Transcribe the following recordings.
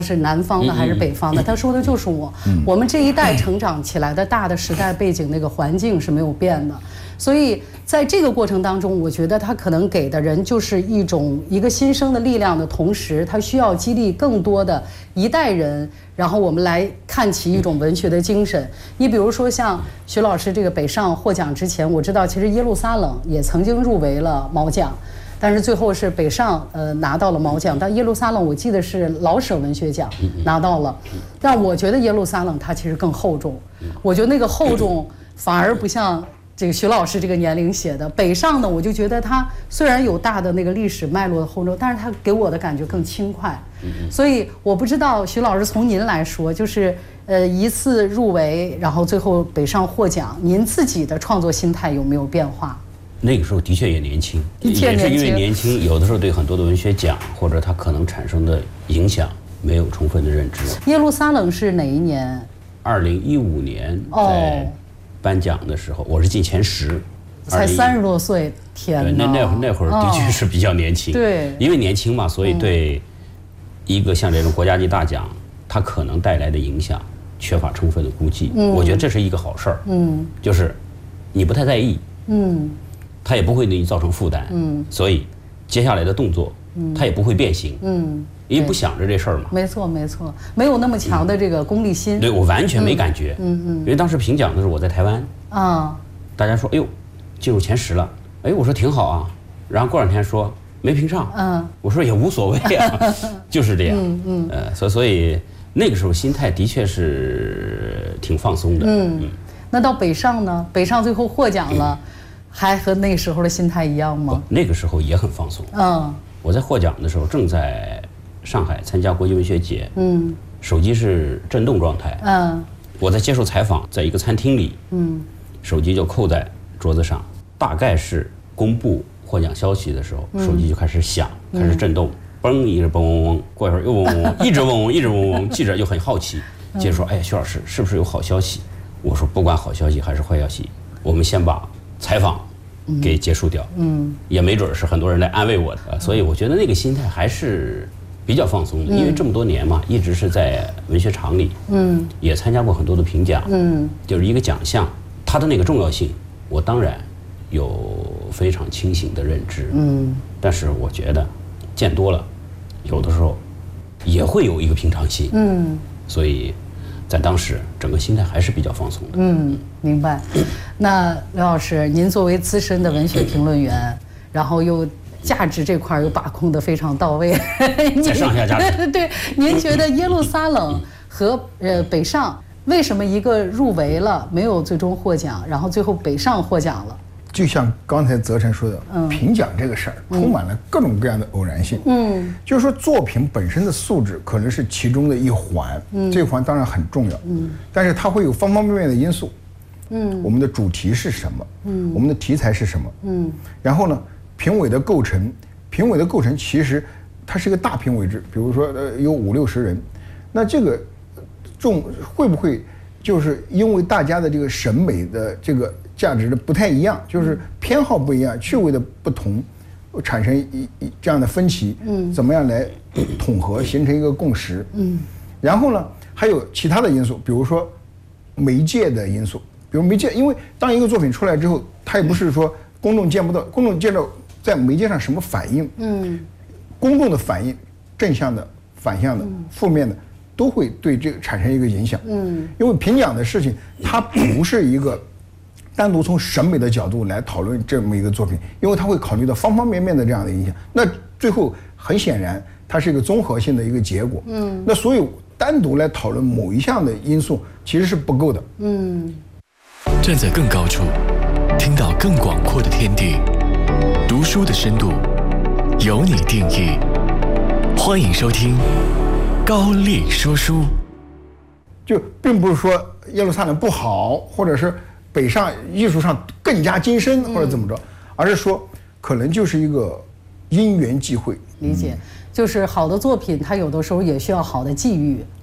是南方的还是北方的，他说的就是我。我们这一代成长起来的大的时代背景那个环境是没有变的，所以在这个过程当中，我觉得他可能给的人就是一个新生的力量的同时，他需要激励更多的一代人，然后我们来看齐一种文学的精神。你比如说像徐老师这个北上获奖之前，我知道其实耶路撒冷也曾经入围了毛奖。但是最后是北上拿到了毛奖，但耶路撒冷我记得是老舍文学奖拿到了，但我觉得耶路撒冷它其实更厚重，我觉得那个厚重反而不像这个徐老师这个年龄写的。北上呢，我就觉得它虽然有大的那个历史脉络的厚重，但是它给我的感觉更轻快。所以我不知道徐老师从您来说，就是一次入围，然后最后北上获奖，您自己的创作心态有没有变化？ 那个时候的确也年轻，也是因为年轻，有的时候对很多的文学奖或者它可能产生的影响没有充分的认知。 耶路撒冷是哪一年 ？2015年在颁奖的时候，我是进前10， 才30多岁，天哪！ 那会儿的确是比较年轻， 对， 因为年轻嘛，所以对一个像这种国家级大奖，它可能带来的影响缺乏充分的估计。我觉得这是一个好事儿，就是你不太在意，它也不会对你造成负担，所以接下来的动作，它也不会变形，因为不想着这事儿嘛。 没错，没有那么强的这个功利心。 对，我完全没感觉，因为当时评奖的时候我在台湾，大家说，哎呦，进入前10了，哎，我说挺好啊，然后过2天说没评上，我说也无所谓啊，就是这样，所以那个时候心态的确是挺放松的， 那到北上呢？北上最后获奖了。还和那时候的心态一样吗？ 那个时候也很放松。我在获奖的时候正在上海参加国际文学节，手机是震动状态，我在接受采访，在一个餐厅里，手机就扣在桌子上，大概是公布获奖消息的时候，手机就开始响，开始震动，嘣一直嘣嗡嗡，过一会儿又嗡嗡嗡，一直嗡嗡，一直嗡嗡，记者又很好奇，接着说，哎，徐老师是不是有好消息？我说不管好消息还是坏消息，我们先把采访给结束掉，也没准是很多人来安慰我的，所以我觉得那个心态还是比较放松的，因为这么多年嘛，一直是在文学场里，也参加过很多的评奖，就是一个奖项，它的那个重要性，我当然有非常清醒的认知，但是我觉得见多了，有的时候也会有一个平常心，所以在当时整个心态还是比较放松的。 明白。那刘老师，您作为资深的文学评论员，然后又价值这块又把控得非常到位， 在上下价值。 对，您觉得耶路撒冷和北上为什么一个入围了没有最终获奖，然后最后北上获奖了？ 就像刚才泽成说的，评奖这个事儿充满了各种各样的偶然性。就是说作品本身的素质可能是其中的一环，这一环当然很重要。但是它会有方方面面的因素。我们的主题是什么？我们的题材是什么？然后呢，评委的构成其实它是一个大评委制，比如说有50、60人，那这个会不会就是因为大家的这个审美的这个价值的不太一样，就是偏好不一样，趣味的不同，产生这样的分歧，怎么样来统合形成一个共识？然后呢，还有其他的因素，比如说媒介的因素，比如媒介，因为当一个作品出来之后，它也不是说公众见不到，公众见到在媒介上什么反应，公众的反应，正向的、反向的、负面的，都会对这个产生一个影响。因为评奖的事情，它不是一个单独从审美的角度来讨论这么一个作品，因为它会考虑到方方面面的这样的影响。那最后很显然，它是一个综合性的一个结果。那所以单独来讨论某一项的因素其实是不够的。 站在更高处，听到更广阔的天地，读书的深度由你定义。欢迎收听高力说书。 就并不是说耶路撒冷不好，或者是北上艺术上更加精深，或者怎么着，而是说可能就是一个因缘际会。 理解，就是好的作品，它有的时候也需要好的际遇。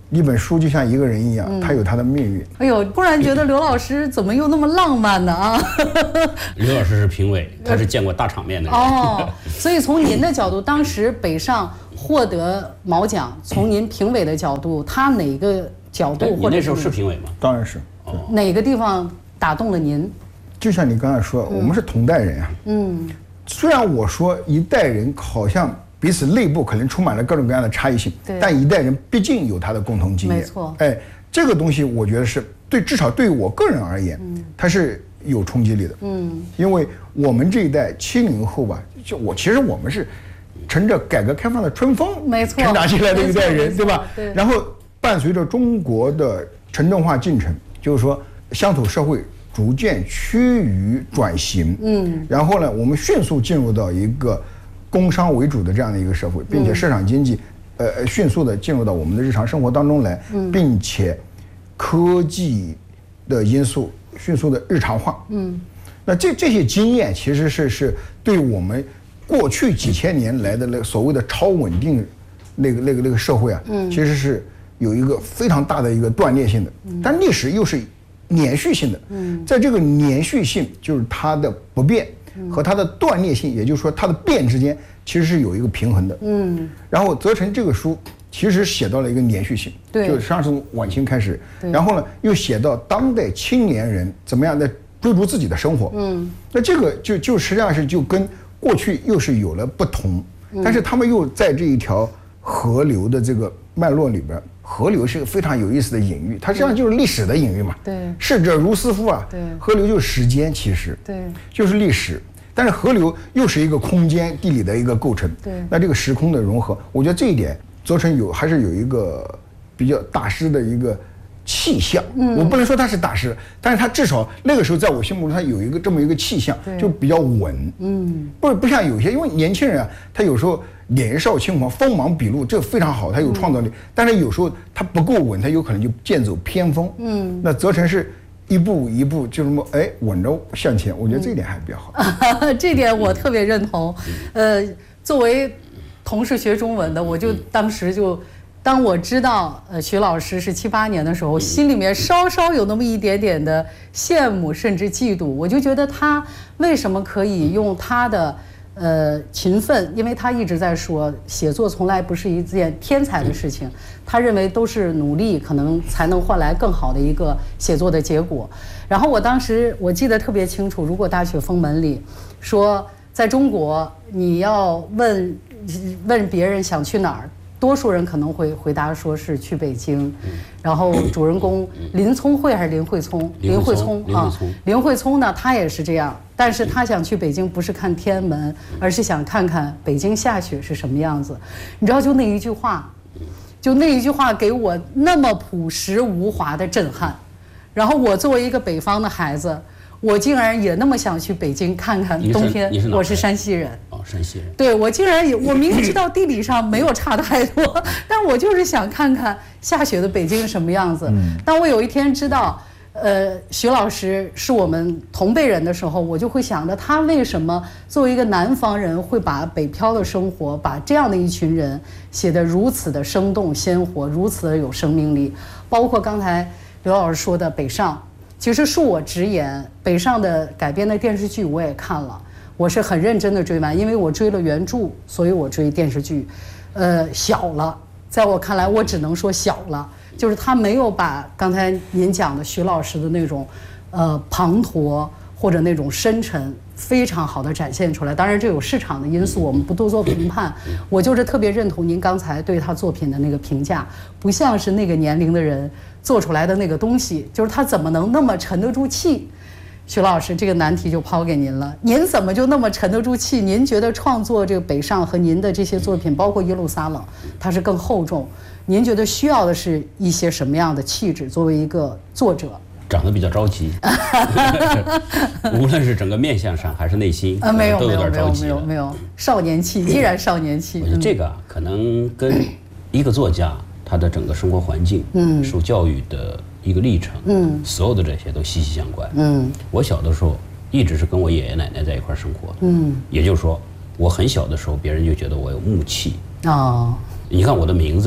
一本书就像一个人一样，他有他的命运。 哎呦，忽然觉得刘老师怎么又那么浪漫呢啊？ 刘老师是评委，他是见过大场面的人。 哦，所以从您的角度，当时北上获得毛奖，从您评委的角度，他哪个角度或者你那时候是评委吗？ 当然是。 哪个地方打动了您？ 就像你刚才说，我们是同代人啊。虽然我说一代人好像彼此内部可能充满了各种各样的差异性，但一代人毕竟有他的共同经验。 没错。 哎，这个东西我觉得是对，至少对我个人而言，它是有冲击力的。因为我们这一代70后吧，其实我们是乘着改革开放的春风， 没错， 成长起来的一代人，对吧？ 对。 然后伴随着中国的城镇化进程，就是说乡土社会逐渐趋于转型。然后呢，我们迅速进入到一个工商为主的这样的一个社会，并且市场经济迅速的进入到我们的日常生活当中来，并且科技的因素迅速的日常化。那这些经验其实是对我们过去几千年来的那个所谓的超稳定那个社会啊，其实是有一个非常大的一个断裂性的。但历史又是连续性的。在这个连续性，就是它的不变和它的断裂性，也就是说它的变之间其实是有一个平衡的。然后泽成这个书其实写到了一个连续性，就实际上从晚清开始，然后呢又写到当代青年人怎么样在追逐自己的生活。那这个就实际上是就跟过去又是有了不同，但是他们又在这一条河流的这个脉络里边。河流是个非常有意思的隐喻，它实际上就是历史的隐喻嘛。 对， 逝者如斯夫啊。 对， 河流就是时间，其实对， 就是历史。但是河流又是一个空间地理的一个构成。 对， 那这个时空的融合，我觉得这一点泽成还是有一个比较大师的一个气象。我不能说他是大师，但是他至少那个时候在我心目中他有一个这么一个气象，就比较稳。不像有些，因为年轻人啊，他有时候年少轻狂，锋芒毕露，这非常好，他有创造力。但是有时候他不够稳，他有可能就剑走偏锋。那泽成是一步一步就这么稳着向前，我觉得这一点还比较好。 这点我特别认同。作为同是学中文的，我就当时就。当我知道徐老师是78年的时候，心里面稍稍有那么一点点的羡慕甚至嫉妒，我就觉得他为什么可以用他的勤奋，因为他一直在说写作从来不是一件天才的事情，他认为都是努力可能才能换来更好的一个写作的结果。然后我当时我记得特别清楚，如果大雪封门里说在中国你要问别人想去哪儿，多数人可能会回答说是去北京。然后主人公林聪慧还是林慧聪？林慧聪啊，林慧聪呢，他也是这样，但是他想去北京不是看天安门，而是想看看北京下雪是什么样子。你知道，就那一句话给我那么朴实无华的震撼。然后我作为一个北方的孩子，我竟然也那么想去北京看看冬天。我是山西人。哦，山西人。对，我竟然我明知道地理上没有差太多，但我就是想看看下雪的北京是什么样子。当我有一天知道，徐老师是我们同辈人的时候，我就会想着他为什么作为一个南方人会把北漂的生活，把这样的一群人写得如此的生动鲜活，如此的有生命力。包括刚才刘老师说的北上。其实恕我直言，北上的改编的电视剧我也看了，我是很认真的追完，因为我追了原著，所以我追电视剧。小了，在我看来，我只能说小了，就是他没有把刚才您讲的徐老师的那种，滂沱或者那种深沉，非常好的展现出来。当然，这有市场的因素，我们不多做评判。我就是特别认同您刚才对他作品的那个评价，不像是那个年龄的人做出来的那个东西，就是他怎么能那么沉得住气？徐老师，这个难题就抛给您了，您怎么就那么沉得住气？您觉得创作这个北上和您的这些作品，包括《耶路撒冷》，它是更厚重？您觉得需要的是一些什么样的气质？作为一个作者， 长得比较着急，无论是整个面相上还是内心， 没有都有点着急了。 没有，少年气，依然少年气。 我觉得这个可能跟一个作家他的整个生活环境，受教育的一个历程，所有的这些都息息相关。我小的时候一直是跟我爷爷奶奶在一块生活的，也就是说，我很小的时候，别人就觉得我有木气。你看我的名字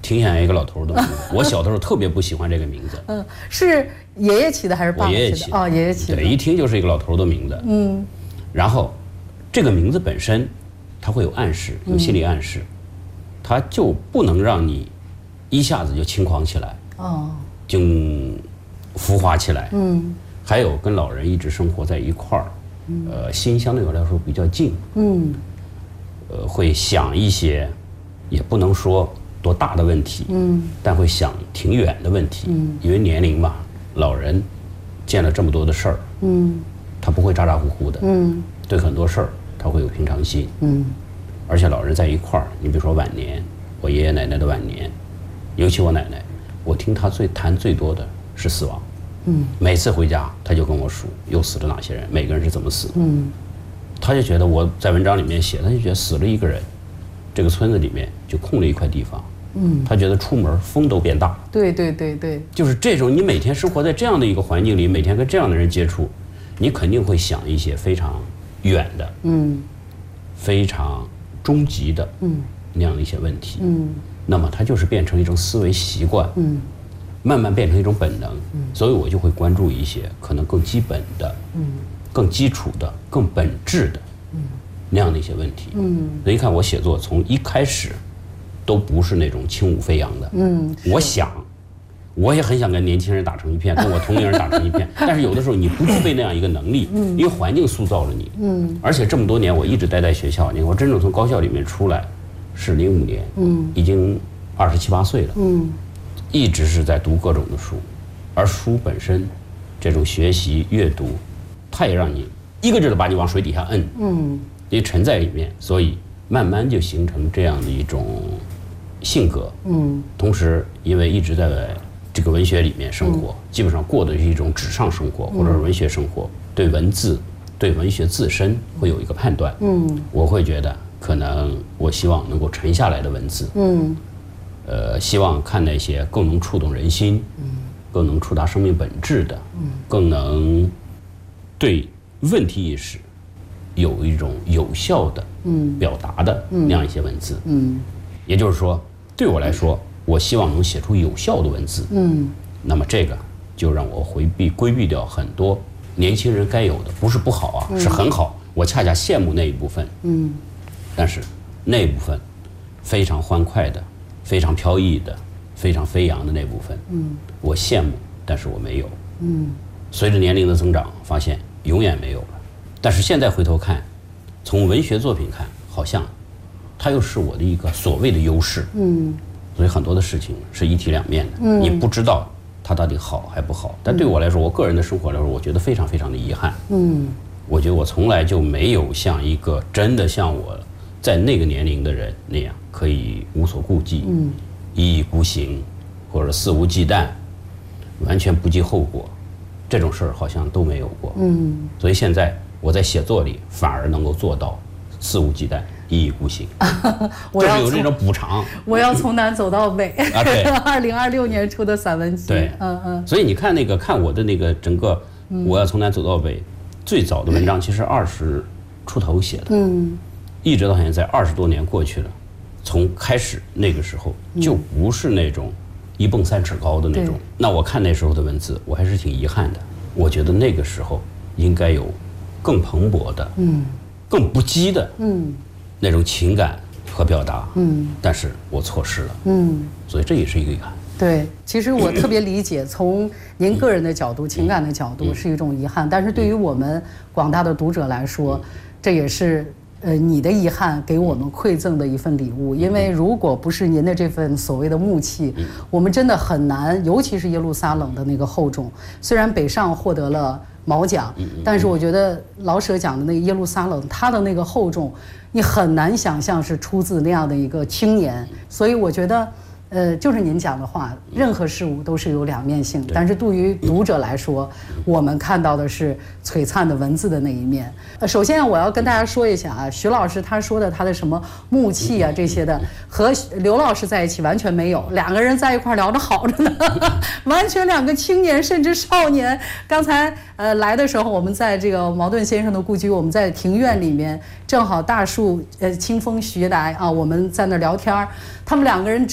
挺想要一个老头的名字。我小的时候特别不喜欢这个名字。 是爷爷起的还是爸爸起的？哦，爷爷起的。 对，一听就是一个老头的名字。然后，这个名字本身，它会有暗示，有心理暗示，它就不能让你一下子就轻狂起来，就浮华起来。还有跟老人一直生活在一块儿，心相对来说比较近。会想一些，也不能说多大的问题，但会想挺远的问题。因为年龄嘛，老人见了这么多的事儿，他不会咋咋呼呼的，对很多事儿他会有平常心。而且老人在一块儿，你比如说晚年，我爷爷奶奶的晚年，尤其我奶奶，我听她谈最多的是死亡。每次回家他就跟我数又死了哪些人，每个人是怎么死的。他就觉得我在文章里面写，他就觉得死了一个人，这个村子里面就空了一块地方。他觉得出门风都变大。对，就是这种，你每天生活在这样的一个环境里，每天跟这样的人接触，你肯定会想一些非常远的，非常终极的，那样的一些问题。那么它就是变成一种思维习惯，慢慢变成一种本能。所以我就会关注一些可能更基本的，更基础的、更本质的，那样的一些问题。所以一看我写作从一开始都不是那种轻舞飞扬的。我也很想跟年轻人打成一片，跟我同龄人打成一片，但是有的时候你不具备那样一个能力，因为环境塑造了你。而且这么多年我一直待在学校，你看我真正从高校里面出来是05年，已经27、28岁了，一直是在读各种的书，而书本身这种学习阅读，它也让你一个劲儿的把你往水底下摁，你沉在里面，所以慢慢就形成这样的一种性格。同时因为一直在这个文学里面生活，基本上过的是一种纸上生活或者是文学生活，对文字、对文学自身会有一个判断。我会觉得可能我希望能够沉下来的文字，希望看那些更能触动人心，更能触达生命本质的，更能对问题意识有一种有效的表达的那样一些文字。也就是说，对我来说，我希望能写出有效的文字。那么这个就让我规避掉很多年轻人该有的，不是不好啊，是很好。我恰恰羡慕那一部分。但是那一部分非常欢快的、非常飘逸的、非常飞扬的那部分，我羡慕，但是我没有。随着年龄的增长，发现永远没有了。但是现在回头看，从文学作品看，好像它又是我的一个所谓的优势。所以很多的事情是一体两面的，你不知道它到底好还不好。但对我来说，我个人的生活来说，我觉得非常非常的遗憾。我觉得我从来就没有像一个真的像我在那个年龄的人那样，可以无所顾忌，一意孤行，或者肆无忌惮，完全不计后果，这种事儿好像都没有过。所以现在我在写作里反而能够做到肆无忌惮、一意孤行，就是有这种补偿。 我要从南走到北。 对 ，2026年出的散文集。 对，所以你看看我的那个整个，我要从南走到北，最早的文章其实20出头写的，一直到现在20多年过去了，从开始那个时候就不是那种1蹦3尺高的那种。那我看那时候的文字，我还是挺遗憾的。我觉得那个时候应该有更蓬勃的，更不羁的，那种情感和表达，但是我错失了，所以这也是一个遗憾。 对，其实我特别理解，从您个人的角度、情感的角度是一种遗憾，但是对于我们广大的读者来说，这也是你的遗憾给我们馈赠的一份礼物。因为如果不是您的这份所谓的木气，我们真的很难，尤其是耶路撒冷的那个厚重，虽然北上获得了毛奖，但是我觉得老舍讲的那个耶路撒冷，它的那个厚重，你很难想象是出自那样的一个青年。所以我觉得就是您讲的话，任何事物都是有两面性，但是对于读者来说，我们看到的是璀璨的文字的那一面。首先我要跟大家说一下啊，徐老师他说的他的什么木气啊这些的，和刘老师在一起完全没有，两个人在一块聊着好着呢，完全两个青年甚至少年。刚才来的时候，我们在这个茅盾先生的故居，我们在庭院里面，正好大树清风徐来啊，我们在那聊天，他们两个人之间的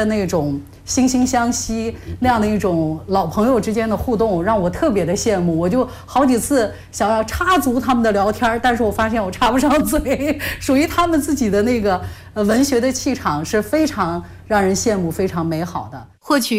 那种惺惺相惜那样的一种老朋友之间的互动，让我特别的羡慕。我就好几次想要插足他们的聊天，但是我发现我插不上嘴。属于他们自己的那个文学的气场是非常让人羡慕、非常美好的。获取